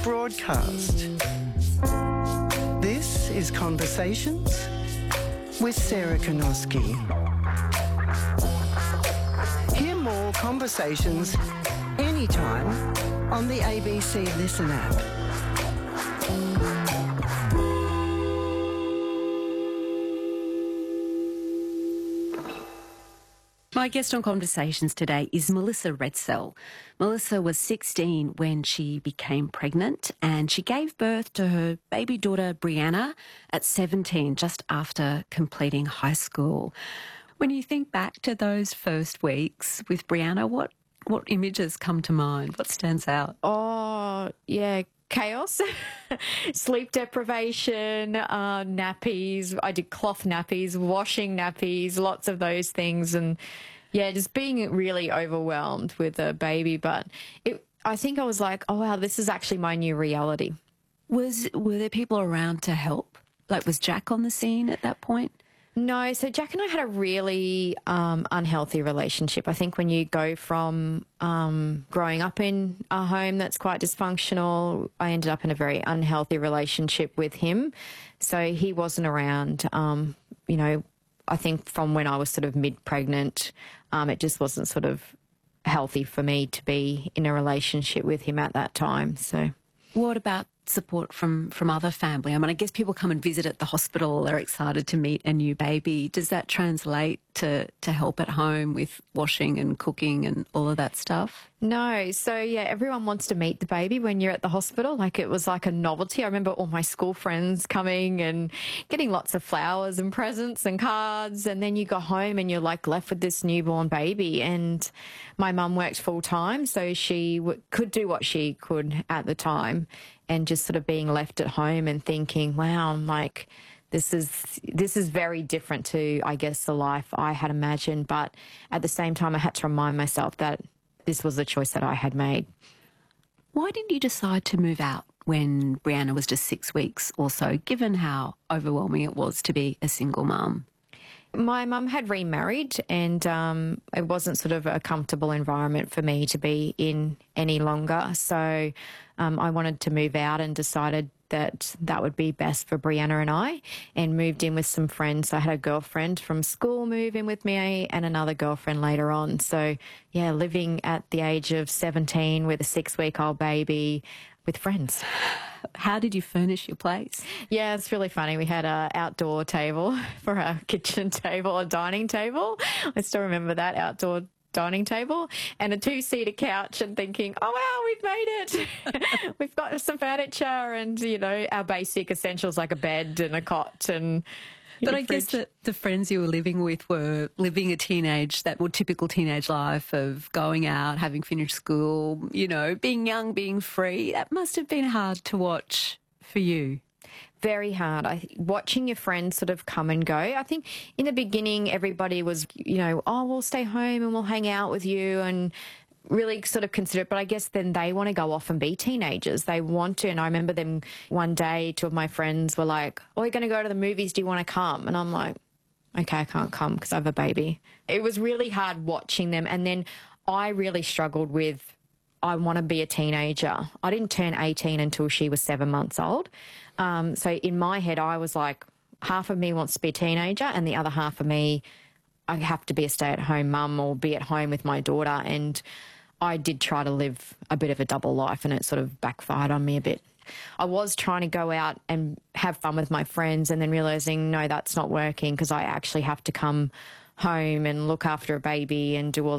broadcast. This is Conversations with Sarah Konoski. Hear more conversations anytime on the ABC Listen app. My guest on Conversations today is Melissa Redsell. Melissa was 16 when she became pregnant, and she gave birth to her baby daughter Brianna at 17, just after completing high school. When you think back to those first weeks with Brianna, what images come to mind? What stands out? Oh, yeah, chaos, sleep deprivation, nappies. I did cloth nappies, washing nappies, lots of those things. And yeah, just being really overwhelmed with a baby. But I think I was like, oh, wow, this is actually my new reality. Were there people around to help? Like, was Jack on the scene at that point? No, so Jack and I had a really unhealthy relationship. I think when you go from growing up in a home that's quite dysfunctional, I ended up in a very unhealthy relationship with him. So he wasn't around, I think from when I was sort of mid-pregnant, it just wasn't sort of healthy for me to be in a relationship with him at that time. So, what about support from other family? I mean, I guess people come and visit at the hospital. They're excited to meet a new baby. Does that translate to help at home with washing and cooking and all of that stuff? No. So, yeah, everyone wants to meet the baby when you're at the hospital. Like, it was like a novelty. I remember all my school friends coming and getting lots of flowers and presents and cards. And then you go home and you're like left with this newborn baby. And my mum worked full time, so she could do what she could at the time. And just sort of being left at home and thinking, wow, like, this is very different to, I guess, the life I had imagined. But at the same time, I had to remind myself that this was the choice that I had made. Why did you decide to move out when Brianna was just 6 weeks or so, given how overwhelming it was to be a single mum? My mum had remarried, and it wasn't sort of a comfortable environment for me to be in any longer. So I wanted to move out and decided that would be best for Brianna and I, and moved in with some friends. So I had a girlfriend from school move in with me and another girlfriend later on. So, yeah, living at the age of 17 with a 6-week-old baby with friends. How did you furnish your place? Yeah, it's really funny. We had an outdoor table for our kitchen table, a dining table. I still remember that outdoor dining table, and a 2-seater couch, and thinking, oh, wow, we've made it. We've got some furniture and, our basic essentials like a bed and a cot and... But I guess that the friends you were living with were living that more typical teenage life of going out, having finished school, being young, being free. That must have been hard to watch for you. Very hard. Watching your friends sort of come and go. I think in the beginning, everybody was, oh, we'll stay home and we'll hang out with you and really sort of consider it. But I guess then they want to go off and be teenagers. They want to. And I remember them one day, 2 of my friends were like, oh, we're going to go to the movies. Do you want to come? And I'm like, okay, I can't come because I have a baby. It was really hard watching them. And then I really struggled with, I want to be a teenager. I didn't turn 18 until she was 7 months old. So in my head, I was like, half of me wants to be a teenager and the other half of me, I have to be a stay-at-home mum or be at home with my daughter. And I did try to live a bit of a double life, and it sort of backfired on me a bit. I was trying to go out and have fun with my friends, and then realising, no, that's not working because I actually have to come home and look after a baby and do all